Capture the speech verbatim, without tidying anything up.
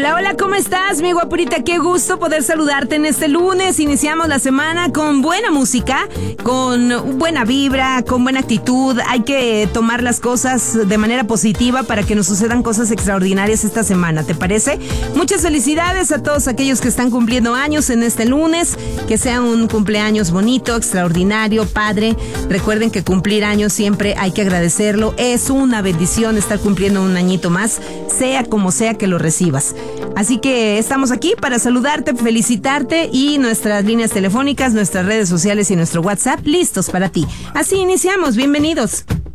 Hola, hola, ¿cómo estás, mi guapurita? Qué gusto poder saludarte en este lunes. Iniciamos la semana con buena música, con buena vibra, con buena actitud. Hay que tomar las cosas de manera positiva para que nos sucedan cosas extraordinarias esta semana, ¿te parece? Muchas felicidades a todos aquellos que están cumpliendo años en este lunes. Que sea un cumpleaños bonito, extraordinario, padre. Recuerden que cumplir años siempre hay que agradecerlo. Es una bendición estar cumpliendo un añito más, sea como sea que lo recibas. Así que estamos aquí para saludarte, felicitarte y nuestras líneas telefónicas, nuestras redes sociales y nuestro WhatsApp listos para ti. Así iniciamos, bienvenidos.